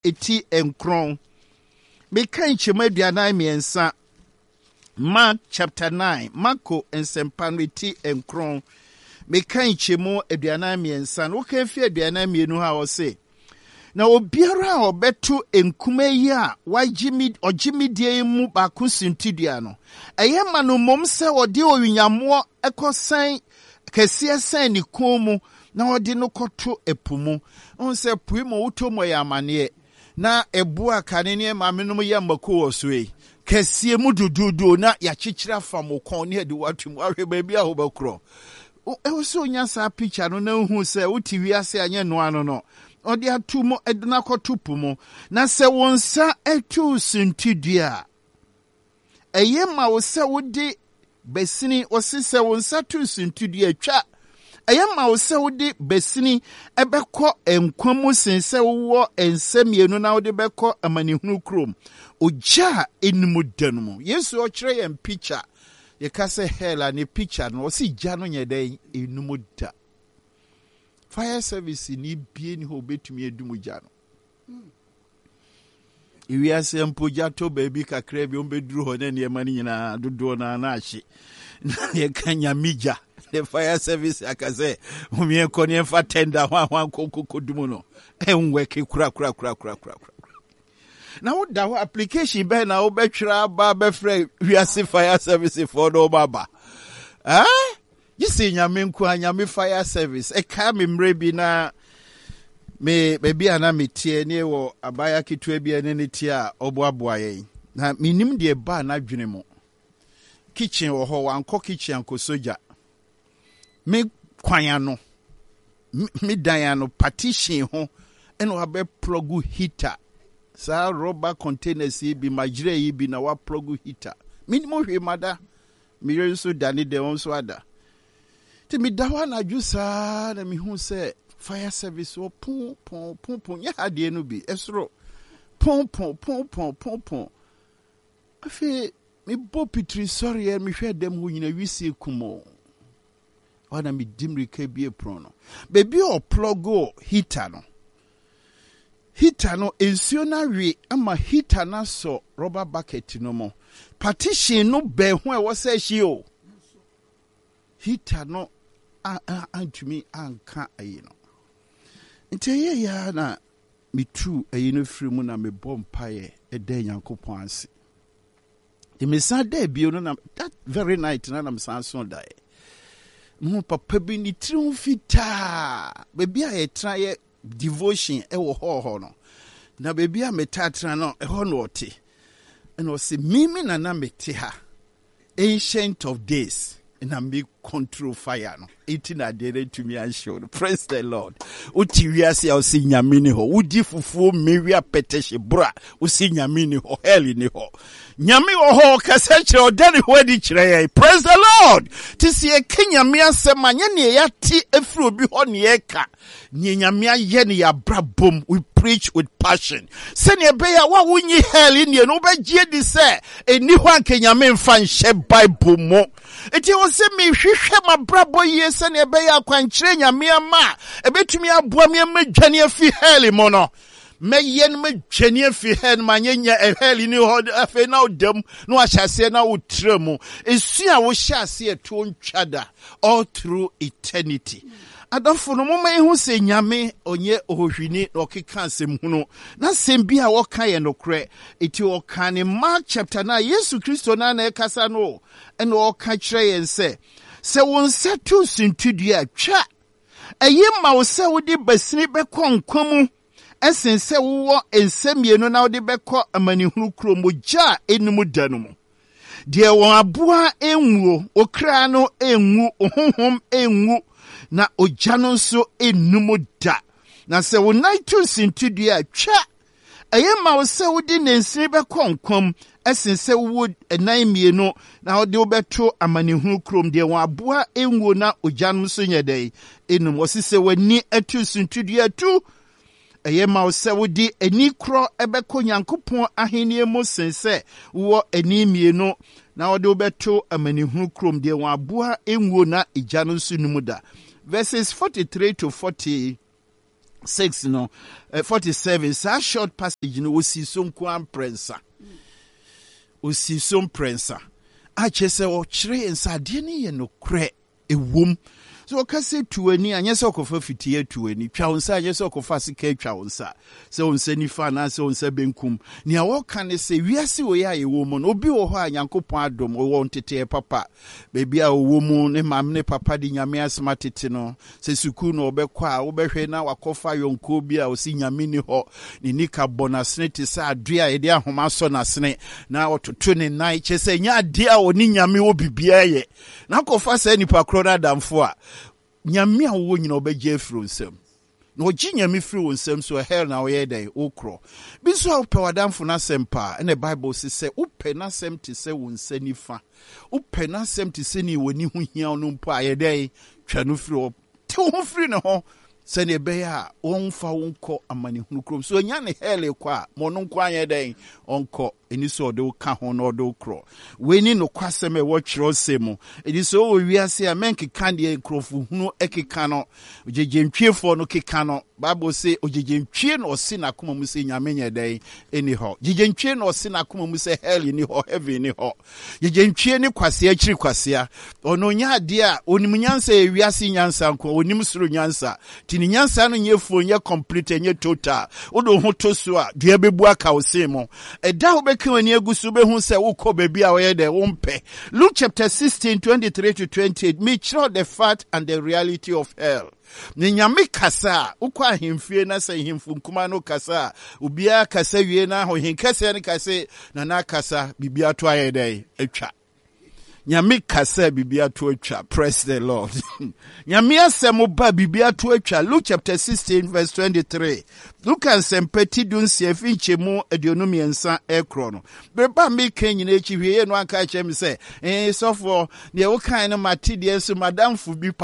eti enkron. Meka nkyema aduanan miensa. Mark chapter 9. Marko ensempano eti enkron. Meka nkyemo aduanan miensa. Woka fi aduanan mienu ha wo se. Na obiara a obeto enkume yi a ojimidie mu baako sintidua no. Eye ma no mom se ode owinyamo ekosan kese san ni komu na ode no koto epumu. Onse puimo utomo ya amane na ebu akane ne ma menom ya mako osoi. Kese mu dududu na ya chichira fam kon ne de watum ahwe ba bia ho bakro. E so nya sa picture no na hu se uti wiase anye no ano no. Odi atumo edna kotupumo na se wonsa etu sintidua eye ma wo se wodi besini osise wonsa tu sintidua twa eye ma wo se wodi besini ebekọ enkwamu sense wo ensamienu na wodi bekọ amanihunu krom oja enimu danumu Yesu o kire yem picture ye ka se hela ni picture no osi ja no nyede enimu da fire service ni bie ni ho betumi edumu ja no. Iwi ase mpoja to baby kakra bi ombeduru ho na ne mani nyina dodo na na ahye. Na ye kanya mija. The fire service akaze umie ko ne fa tender hwan kokodumu no. Enweke kura. Na wo da ho application be na wo betwira ba be frɛ wi ase fire service for no baba. You see nyamenku anyame fire service eka memrebi na me baby ana metie ne wo abaya kitwe bia ne tie a oboaboa yen na minim de ba na dwene mo kitchen wo ho wanko kitchen ko soja me kwanya no me dan no partition ho eno abe plug heater sa rubber containers bi majire yi bi na wa plug heater minimo hwe mada mi yenso dani de won so ada ti mi dawa na jusa na mi hu se fire service o pon ya hade no bi esro pon afi mi bo pitri sorry mi hwe dem ho nyina wisi kumo wana mi dimri ka bi epron no baby o plug o heater no ensio na wi ama heater na so rubber bucket no mo partition no be ho e wo se hie o heater no antumi anka ayi no nte ya na mitu ayi no firi mu na me bompaye eda Nyankopon ase the mesa da bio no na that very night na me san so da mo papa bi ni triumfita baby a yetra ye devotion e wo ho no na baby a metatra no e ho no ote and o se mimi na mete ha ancient of days na me control fire no eating adere to me and show praise the Lord uti wiase o si nyame ni ho udi fufuo mewia peteshe bra o si nyame ni ho hell ni ho nyame wo ho kasa kire o dani ho adi kire praise the Lord ti si e kenyame asema nya ne ya ti efri obi ho ne ye ka ne nyame aye ne ya brabom we preach with passion se ne be ya wa wunyi hell ni no be gie di se eni ho anke nyame mfa nhye bible mo eti wo se me hwehwe mabrabo ye se ne be ya kwankire nyame ama ebetumi aboa me madwane afi hell mo no me yen me dwane afi hell ma nyenya hell ni ho afi na odam no ahyase na utremu esu a wo hyase eto ntwada all through eternity adafo no moma ehu se nyame onye ohwini na okeka asem hunu na sem bi a woka ye nokre eti woka ne Mark chapter 9 Yesu Kristo na ekasa no ene woka kire yen se wonsa tu sintudua twa eye ma wo se wodi basini bekọ nkwamu esen se wo ensamienu na wodi bekọ amanihunu kromoja enum danumu de won aboa enwuo okra no enwu ohonhom enwu na ojano nso enum da na se wo naitu sintudua twa eye ma wo se wodi nensini bekọ nkwam esen se wo enan mienu na wode obeto amanihunu krom de won aboa enwo na ojano nso nyedai enum osise wani atu sintudua tu eye ma wo se wodi eni kro ebekọ Nyankopon ahenie mo sense wo eni mienu na wode obeto amanihunu krom de won aboa enwo na ejano nso num da verses 43 to 48 6 no 47 sa short passage no osiso nko amprensa osiso mprensa a chese o kire nsa de ne ye no kre ewom so okase tuani anyese okofa fitie tuani twa onsa anyese okofa sika twa onsa se onsa nifa na se onsa benkum nia wo kan se wiase wo ya yewo mu no obi wo ho anyankopon adom wo ntete papa bebi a wo mu ne mam ne papa di nyame asema tete no se suku no obekwa a wo behwe na wakofa yonko bi a osi nyame ni ho ni nika bonasne te sa adua ede ahoma so nasne na ototo ne nan chese nya ade a oni nyame wo bibia ye na kofa se nipa kro na damfo a nyame a wo nyina obegye afiro nsem na ogi nyame firi nsem so hell na we dey okro bi so a upe wadamfo na sempa na bible se upe na sem te se wo nsanifa upe na sem te se ni woni hu hia no mpo a dey twa no firi te ho firi ne ho se ne be ya onfa wonko amane hunu krom so nya ne hell kwa mo no nko anye dey onko eni so de ka ho no de okro we ni no kwasem e wo twiro semu edi so o wiase a menke kan de nkrofu hunu ekeka no jejentwiefo no keka no bible say ojejentwie no osi na koma mu se nyame nya dey eni ho jejentwie no osi na koma mu se hell ni ho heaven ni ho jejentwie ni kwase akiri kwase ono nya ade a onim nyansa e wiase nyansa nko onim suru nyansa tini nyansa no nyefo nya complete nya total odo ho to so a dua bebu aka osemo eda kawani agusu be hu se wukọ baby a we de wompe. Luke chapter 16 23 to 28 me show the fact and the reality of hell. Ni nyame kasa ukwa ahemfie na se hemfu nkuma no kasa ubia kasa wie na ho henkasa ne kasa na kasa bibia to ayedai atwa nyame kasa bibia to atwa. Praise the Lord. Nyame asemo ba bibia to atwa. Luke chapter 16 verse 23. Luke and sempeti dun se finche mu aduonum yensa ekro no beba me kan nyina echi hwie no aka chem se sofo ne wo kan no mate de so madam fu bi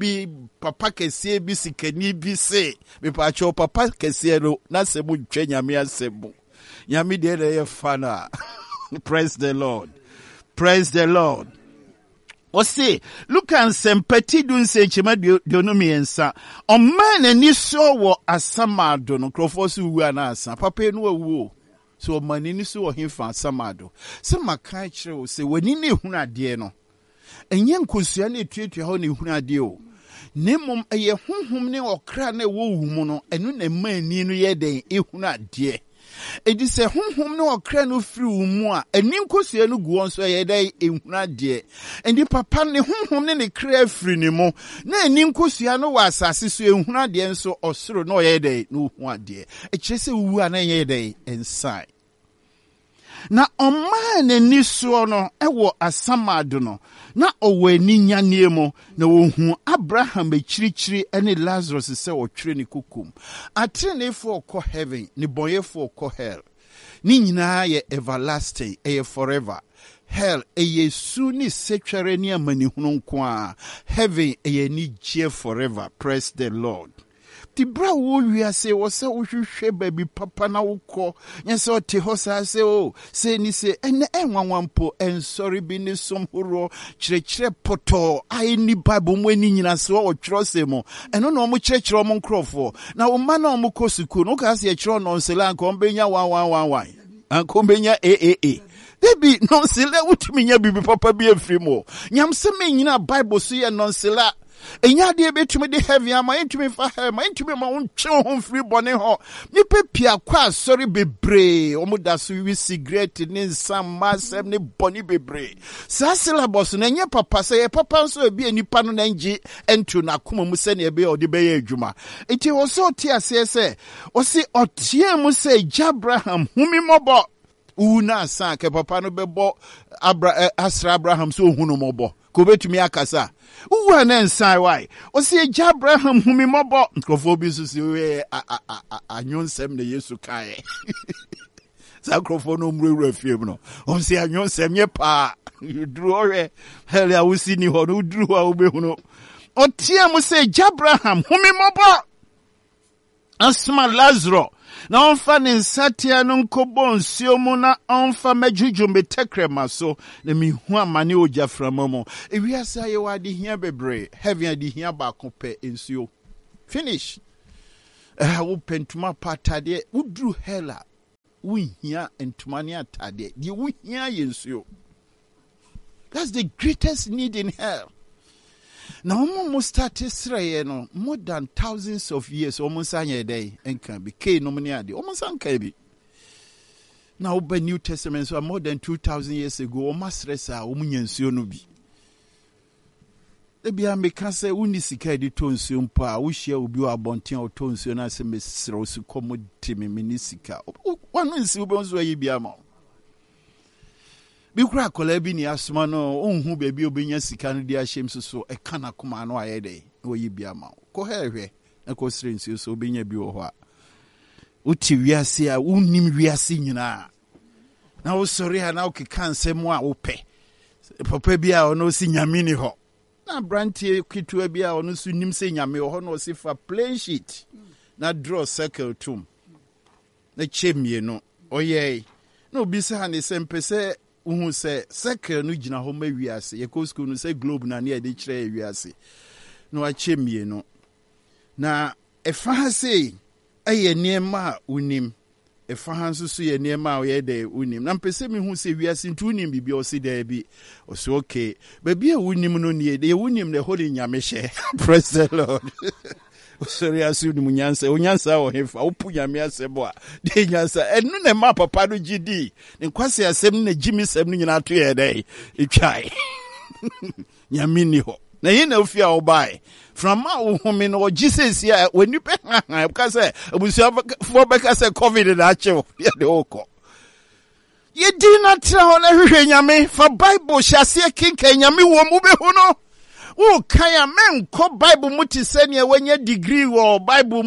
papa kese bi sikani bi se me pa cho papa kese no na se mu twa nyame asemo nyame de ye fana. Praise the Lord. Praise the Lord. Ose look and sempeti dun se chema aduonum yensa o man ni so wo asamado no krofo so wu anasa papa no wu so mani ni so himfa asamado se maka kire o se wani ne hunu ade no enye nkosua na etuatua ho ne hunu ade o nemom eye honhom ne okra na wo wu mu no enu na mani no ye den ehunu ade edi se honhom no okra no firi mu a eni nkosua no gu onso ye dai ehuna de endi papa ne honhom ne kra firi ni mu na eni nkosua no wa asase so ehuna de nso osoro no ye dai no hu ade e kire se wu a na ye dai inside na omane ni so no ewo asamado no na owani nyane mu na wohu Abraham ekirikyiri ene Lazarus se otwere ne kukum atrenefo ko heaven ni boyefo ko hell ni nyina ye everlasting ye forever hell ye su ni setwere ni amani hunu nko a heaven ye ni je forever. Praise the Lord. Ti bra wo wiase wo se wo hwehwe baby papa na wokọ nyese o te ho sa se o se ni se ene enwanwampo ensori bi ni somhoro kyerɛkyerɛ poto ai ni bible mu ani nyina se wo twero se mo eno no mo kyerɛkyerɛ mo nkrofo na wo ma na mo kɔ suku no ka se kyerɛ no nsela nko mbenya 1111 anko mbenya debi nonsela wutumi nya bibi papa bi afiri mo nyamse me nyina bible so ye nonsela enya de betumi de heavy ama entumi fa ma entumi ma wonche ho free bone ho nipa pia kwa sorry bebre omuda so wi cigarette ni nsam masem ni bone bebre sa syllabus na nye papa se ye papa so bi enipa no na ngi entu na koma mu se na ebe odi be ye adwuma enti wo so ti ase se o si otie mu se Abraham humi mobo una sa ke papa no bebo asra Abraham so hunu mobo ko betumi akasa uwa na nsai why o si Abraham humi mobo nkofo bi so si we anyonsem na Yesu kae sakrofo no mrewura fiem no o si anyonsem ye pa duru ore hell ya wusi ni ho no duru a obehunu o tie mu se Abraham humi mobo asma Lazarus na onfa ne nsatia no nkobo nsio mu na onfa majuju metekrema so na mihu amane ojaframa mu ewiasa ye wade hia bebre heaven ade hia ba ko pe nsio finish wo pentuma patade udru hela wuhia entumani atade die wuhia yensuo. That's the greatest need in hell. Now almost started no more than thousands of years almost anya day enka be k no mani ade almost anka bi. Now by New Testament so more than 2000 years ago almost resa omunyansuo no bi. Ebia meka se uni sika di tonsuo mpa a wo hia obi wa bonten o tonsuo na se mesro su commodity me sika. Wanu nsi wo bonso ayi bia ma. Bi kura kola bi ni asoma no onhu ba bi obenya sika no di ahyem so e kana koma no aye dey wo yi bia ma. Ko hehwe na ko sire nsi so obenya bi wo ho a. Uti wiase a unnim wiase nyina. Na wo sori ha na wo keka nsem a wo pe. Papa bi a ono si nyame ni ho. Na brantie kitua bi a ono so nim se nyame ho no si fa plain sheet. Na draw circle tum. Na chemie no. Oye. No bi se ha ne sempese uhu se circle no gina ho ma wiase. Ye ko school no se globe na ne de kire wiase. No a chemie no. Na efa ha sei eye niema unim. Efa hanso so ye niema o ye de unim. Na mpese mi hu se wiase ntu unim bibi o se da bi. O so okay. Baby a unim no nie de unim ne hodi nyame hye. Praise the Lord. Sorry asu ni munyansa. Onyansa o hefa. Opu nyame asebo a. De nyansa. Enu ne ma papa no gidi. Ne kwase asem ne gimi sem no nyina to ye dey. Etwai. Nyame ni ho. Na ye na ofia obai. From my woman or Jesus here, when you pay, because we for because COVID and actual, yeah, the oko. You did not tell on everything, Yame, for Bible shall see a king, and Yami will move huno. Oh, Kaya men call Bible mutisenia when your degree or Bible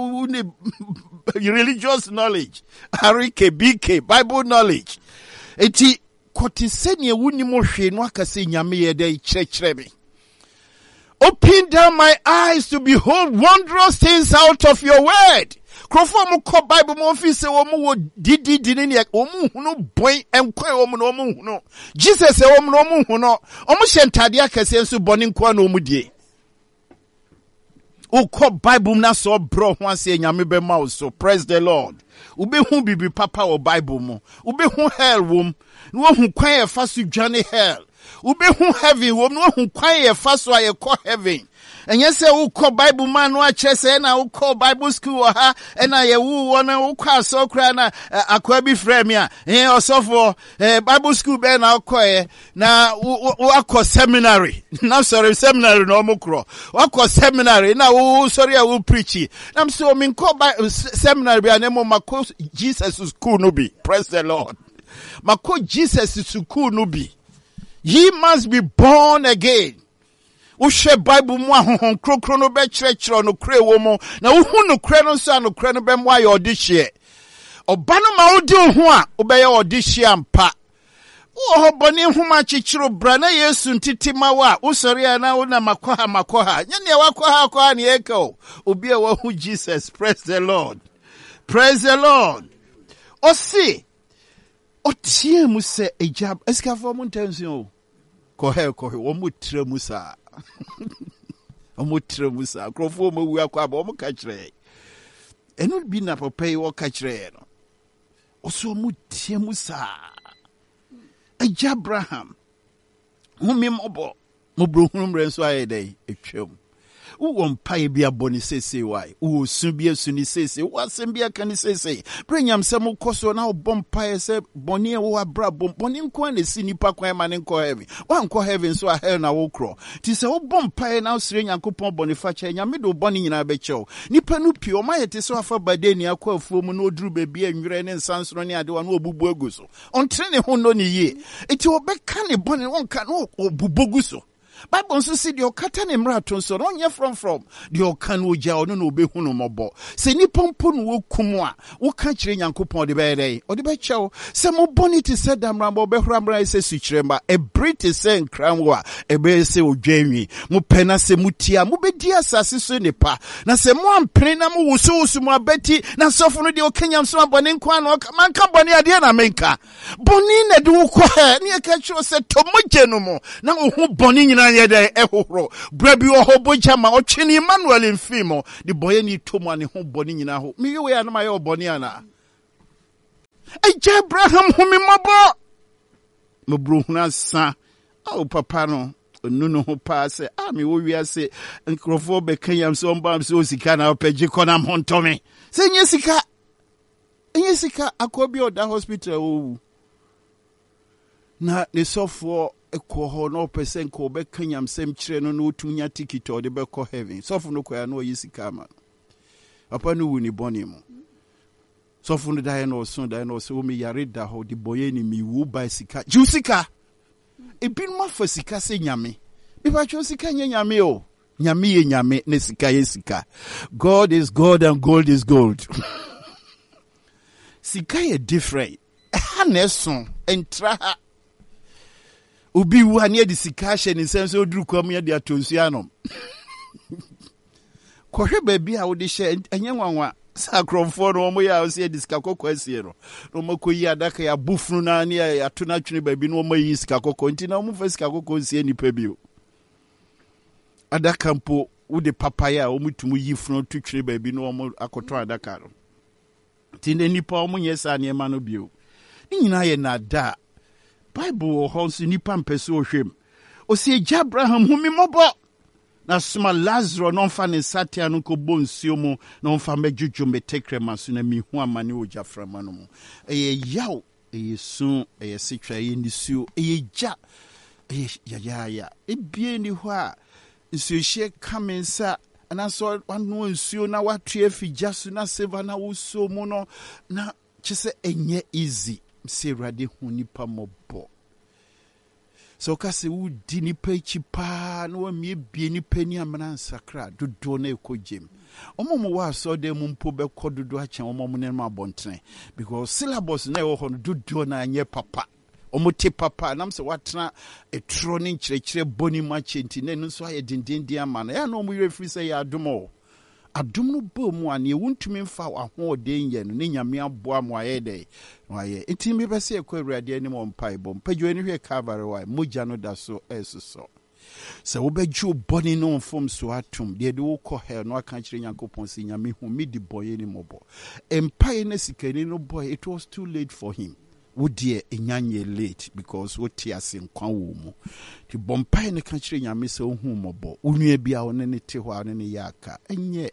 religious knowledge, Arike, BK, Bible knowledge. Eti, Kotisenia Wunimoshi, Nwakase Yami, day church. Open down my eyes to behold wondrous things out of your word. Krofo mo ko Bible mo fi se wo mo didi ni omu hunu boy enkwa wo mo no omu hunu. Jesus wo mo no omu hunu. Omu hyentade akase nso boni nkwa na omu die. O ko Bible na so bro ho ase nyame be ma so. Praise the Lord. Ube hu bibi papa o Bible mo. Ube hu hell wom. No hu kwan e fa so dwane hell. Ube hu heaven wom no hu kwan ye fa so aye ko heaven. Enye se wo ko Bible man no a kyerese na wo ko Bible school ha na ye wo wona wo kwa so kra na akwa bi frame a osofo Bible school be na ko na wo akọ seminary na sorry seminary no mokro wo akọ seminary na wo sorry a wo preach na so min ko seminary be na mo mako Jesus school no be. Praise the Lord. Mako Jesus school no be. Ye must be born again. Ushe Bible mu ahon krokro no be kyerɛkyerɛ no kre wo mo na wo hu no kre no so no kre no be mo aye odihye. Oba no ma odi ho a obeye odihye ampa. Wo boni huma chichiro bra na Yesu ntiti mawa usori na wo na makoha nya ne wakoha kwa ne eko obi a wo hu Jesus. Praise the Lord. Praise the Lord. Osi otie mu se ejab eskafo mu ntension kohe wo mu tre mu sa omu tre mu sa krofo mu wu akwa ba omu ka kire enu bi na papa yi wo ka kire no oso mu tie mu sa Abraham humi mobo mo bro hunu mre so aye dai etwam wo mpae bia boni sese wai wo su bia su ni sese wo asem bia kan sese prenyam se mo koso na wo mpae se boni e wo abra boni nko na si nipa kwan ma ne nko heaven wa nko heaven so a hell na wo kro ti se wo mpae na sire nyankopon boni fa che nyame do boni nyina be chew nipa no pio ma yete so afa badeni akwa afuo mu no oduru ba bia nwere ne nsansoro ne ade wa no obubu agu so ontre ne ho no ne ye eti wo be kan ne boni won kan no obubu agu so Bible nso si de okata ne mrato nso no nye from de okan oja ono no obehunu mobo se ni pompo no wokum a wo ka kire nyankopon de be dey o de be chew se mo bonity se damrambo behura se suchiremba e briti se nkranwo a e be se odwanwi mo pena se mutia mo be di asase so nipa na se mo ampene na mo wusu mo abeti na sofo no de okanyam so abone nkwa na man ka bone ade na menka boni na de wo kɔ he ne ka kire se to moje no mo na wo hu boni nyina nyina ye de ehoro bra bi wo bogya ma otwene Emmanuel mfimo de boye ni tomu ane ho boni nyina ho me we ana ma ye oboni ana eje Abraham humi mabo me bro huna sa o papa no no ho pa se me wo wiase nkrofo be kanyam so mbam so sika na opagye kona montomi se nye sika akobi oda hospital o na ne sofo ekọ ho no percent ko be kanyam sem kire no no tunya ticket o de be ko heaven sofo no kwa no yisika ma papa no wuni boni mo sofo no dai no so o mi yare da ho de boye ni mi wu ba sika jusika ebin ma fa sika se nyame bipa cho sika nyame o nyame ye nyame ne sika ye sika. God is God and gold is gold. Sika ye different ha na so entra ha obi wu ane de sika hye ne sense oduru kwam ye de atonsia no kohwe ba bi a wo de hye enye nwanwa sakromfo no mo ya o se de sika kokko asie no no makoyi adaka ya bufunu na ne ya to na twene ba bi no mayi sika kokko nti na mo fa sika kokko sie nipa bi o adaka mpo wo de papaya o mutumu yi funu to twene ba bi no mo akoto adaka no ti ne nipa o mo nyesa ne ma no bi o ni nyina ye na da Bible ho so nipa mpese o hwem o se Abraham humi mobo na suma Lazarus no fa ne satia no ko bonsuo mu no fa mejuju metekre maso na mi hu amane o jaframa no mu yaw sun sitwa nisuo ja ya ebie ni ho a nsuhye kamensa ana so wano nsuo na watue figya so na seva na wuso mu no na kyese enye easy se rade hu nipa mobo so kasi u di nipa chipa no mi bie nipa ni amana nsakra dodo na ekojem omomo wa so de mu mpo be kododo a chen omomo ne ma bontene because syllabus na wo ho dodo na anye papa omote papa nam se watena etro ne nkyerɛkyerɛ boni ma chenti ne no so aye dindindi amana ya no mo refri se ya adomo no bo mu ane wuntumi mfa ahoɔden yɛ no ne nyame aboa mo ayɛ dɛ no ayɛ enti me bɛ se ekɔ awurade ani mo mpai bom padwo ani hwɛ Calvary wa mogya no da so esuso sɛ wobɛgye bɔne no mfom so atom de de wokɔ hell no aka kyerɛ Nyankopɔn se nyame hu me di bɔye ni mɔbɔ empai na sikani no boy it was too late for him wodie enyanye late because wote ase nkwa wo mu ti bompai ne ka kyerɛ nyame sɛ ohu mɔbɔ onua bia wo ne te hɔ ne yaka enye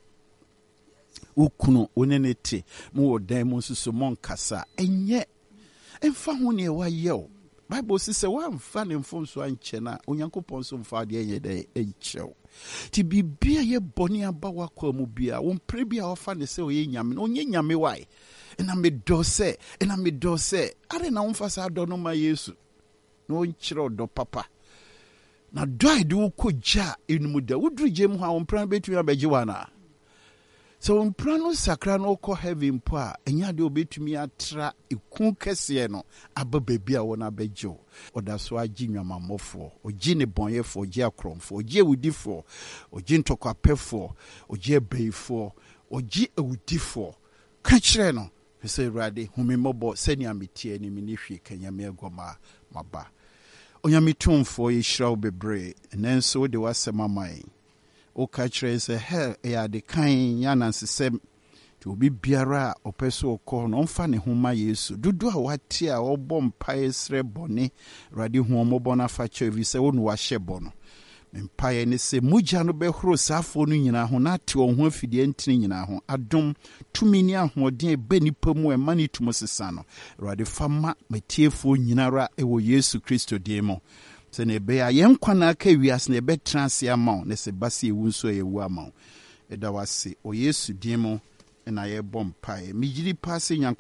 ukunu onene te mu odan mu susu monkasa enye emfa ho ne wayɛ Bible says wa mfa ne mfom so ankyɛ na Onyankopɔn so mfa de enye dɛ enkyɛw ti bibia ye bɔne aba wakɔ mu bia wo mpre bia ofa ne sɛ oyɛ nyame onye nyame wai ena me do sɛ are na womfa sa do no ma Yesu no nkyerɛ do papa na do de wo kɔgya enum da woduru gye mu ha wo mpra betumi abɛgye wana so mprano sakra no ko heaven po a enya de obetumi atra eku kese no aba baabi a wona begyo oda so agi nwamamofo ogi ne bonyefo ogi akromfo ogi ewudifo ogi ntokwapefo ogi ebeifo ogi ewudifo ka kire no pese Awurade humimobo seni ametie ni minihwe kanyame agoma maba onyamitumfo yishrawo bebre nenso de wasema mai o kachre se hell ya de kan ya nansesem ti obi biara opeso okọ no mfa ne homa Yesu dudu a wate a obọ mpae sre bone rade hu omobọ na fa chevi se wonu wa hyebo no mpae ne se mugya no behoro safo no nyina ho na te on ho afidie ntini nyina ho adom tumini ahoden ebe nipa mu e mani tumo sesa no rade fama matiefo nyinara ewo Yesu Kristo diemo se ne be ya yenkwa na aka wiase ne be transe ama ne se base ewu nso ewu ama eda wase o Yesu diemo na ye bom pae migiri pase nyanko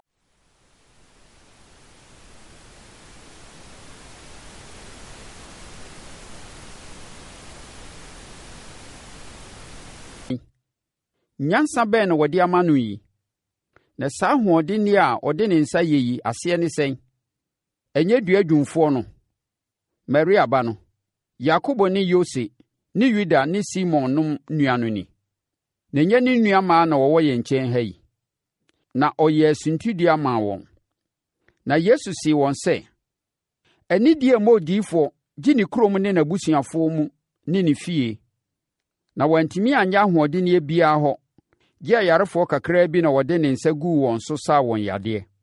nyansa be na wodi amanu yi na saa hoɔden ni a ɔde ne nsa yeyi ase ne sɛn enye duadwumfo no Maria ba no Yakobo ne Yose ne Yuda ne Simon nom nua no ni na enye ne nua ma na wɔwɔ yɛn nkyɛn ha yi na ɔyɛ asintudua ma wɔn na Yesu si wɔn sɛ anidie mo diifo gye ne kurom ne n'abusuafo mu ne ne fie, na wantumi anyɛ ahoɔdenneɛ biara hɔ, gye ayarefoɔ kakraa bi na wɔde ne nsa guu wɔn so saa wɔn yadeɛ.